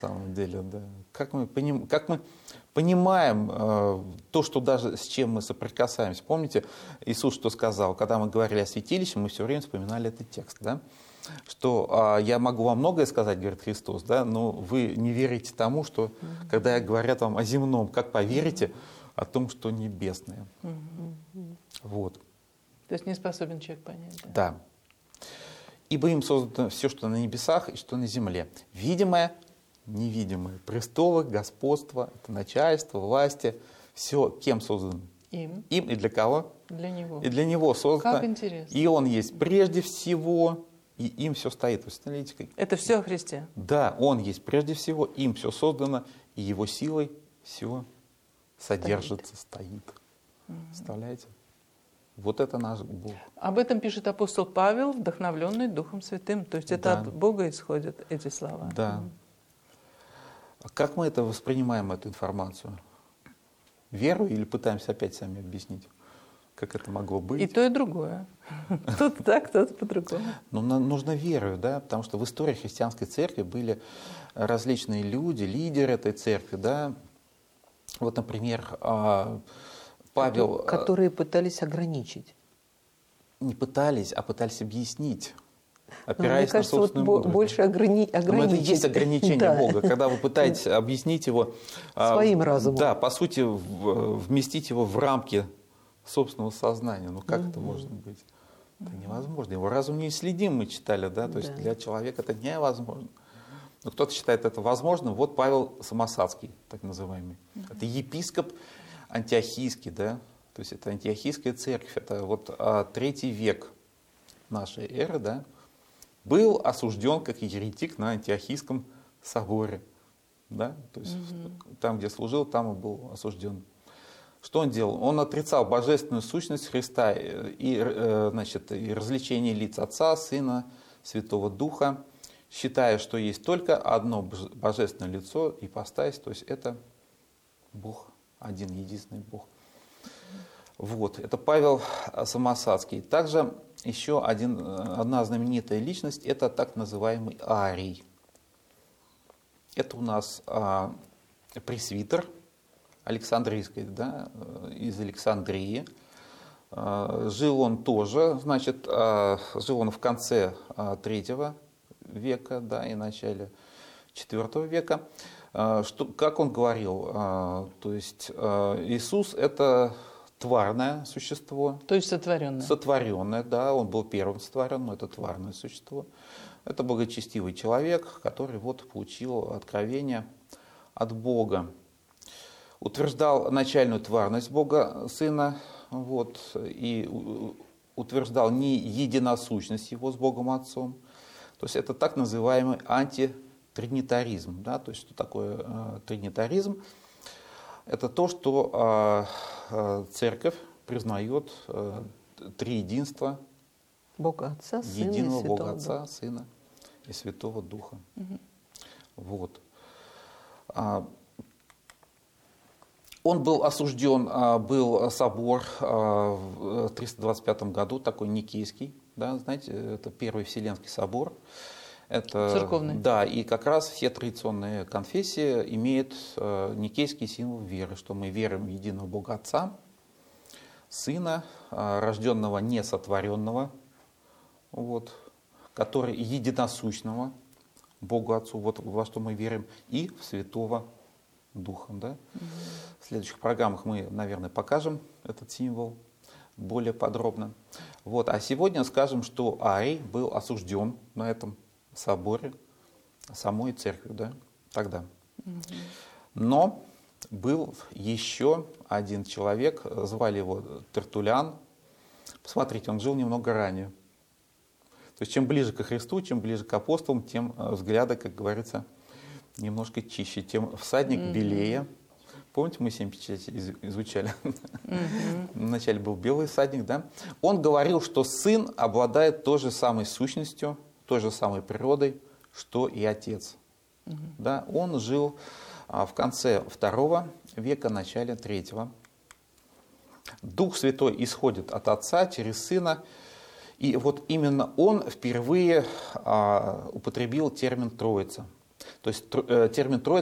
На самом деле, да. Как мы понимаем то, что даже с чем мы соприкасаемся. Помните, Иисус что сказал? Когда мы говорили о святилище, мы все время вспоминали этот текст, да? Что я могу вам многое сказать, говорит Христос, да, но вы не верите тому, что, когда говорят вам о земном, как поверите о том, что небесное. Вот. То есть не способен человек понять. Да. Да. Ибо им создано все, что на небесах и что на земле. Видимое, невидимое. Престолы, господство, это начальство, власти. Все кем создано? Им. Им и для кого? Для него. И для него создано. Как интересно. И он есть прежде всего, и им все стоит. Вы смотрите, как... Это все о Христе? Да, он есть прежде всего, им все создано, и его силой все содержится, стоит. Представляете? Вот это наш Бог. Об этом пишет апостол Павел, вдохновленный Духом Святым. То есть это от Бога исходят эти слова. Да. А как мы это воспринимаем, эту информацию? Веру или пытаемся опять сами объяснить, как это могло быть? И то, и другое. Тут так, тут по-другому. Но нужно верою, да, потому что в истории христианской церкви были различные люди, лидеры этой церкви, да. Вот, например, Павел... Которые пытались ограничить. Не пытались, а пытались объяснить, Мне опираясь на кажется, вот собственную мудрость. больше ограничить. Но это и есть ограничение Да. Бога, когда вы пытаетесь объяснить его... Своим разумом. Да, по сути, вместить его в рамки собственного сознания. Ну как это может быть? Это невозможно. Его разум неисследим, мы читали, да? То есть для человека это невозможно. Но кто-то считает это возможным. Вот Павел Самосадский, так называемый. Это епископ антиохийский, да? То есть это антиохийская церковь. Это вот 3 век нашей эры, да? Был осужден как еретик на Антиохийском соборе. Да? То есть там, где служил, там и был осужден. Что он делал? Он отрицал божественную сущность Христа и, значит, и развлечение лиц Отца, Сына, Святого Духа, считая, что есть только одно божественное лицо, ипостась, то есть это Бог, один единственный Бог. Вот, это Павел Самосадский. Также еще одна знаменитая личность, это так называемый Арий. Это у нас пресвитер Александрийской, да, из Александрии. Жил он тоже, значит, жил он в конце 3 века, да, и начале 4 века. Как он говорил, то есть Иисус это тварное существо. То есть сотворенное. Сотворенное, да, он был первым сотворен, но это тварное существо. Это благочестивый человек, который вот получил откровение от Бога. Утверждал начальную тварность Бога Сына, вот, и утверждал не единосущность Его с Богом Отцом. То есть это так называемый антитринитаризм. Да? То есть что такое тринитаризм? Это то, что церковь признает триединство Бога Отца, Сына единого и Святого Бога Отца, Духа. Сына и Святого Духа. Вот. Он был осужден, был собор в 325 году, такой Никейский, да, знаете, это Первый Вселенский собор. Это, церковный. Да, и как раз все традиционные конфессии имеют никейский символ веры, что мы верим в единого Бога Отца, Сына, рожденного несотворенного, вот, который единосущного Богу Отцу, вот во что мы верим, и в Святого Духа. Да? В следующих программах мы, наверное, покажем этот символ более подробно. Вот. А сегодня скажем, что Арий был осужден на этом соборе самой церковью, да, тогда. Но был еще один человек, звали его Тертуллиан. Посмотрите, он жил немного ранее. То есть чем ближе ко Христу, чем ближе к апостолам, тем взгляды, как говорится, немножко чище, тем всадник белее. Помните, мы 7 печатей изучали? Вначале был белый всадник, да? Он говорил, что сын обладает той же самой сущностью, той же самой природой, что и отец. Да? Он жил в конце 2 века, начале 3. Дух Святой исходит от Отца через Сына. И вот именно он впервые употребил термин «Троица». То есть термин Троица